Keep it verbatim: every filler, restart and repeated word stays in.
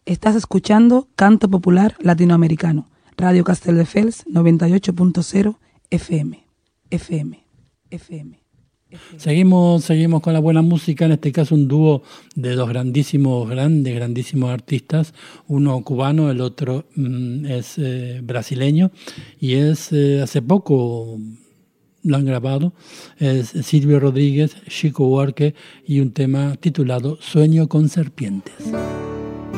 Estás escuchando Canto Popular Latinoamericano, Radio Castelldefels noventa y ocho punto cero F M. F M. F M. Seguimos, seguimos con la buena música, en este caso un dúo de dos grandísimos, grandes, grandísimos artistas, uno cubano, el otro mm, es eh, brasileño, y es eh, hace poco lo han grabado, es Silvio Rodríguez, Chico Buarque, y un tema titulado Sueño con serpientes.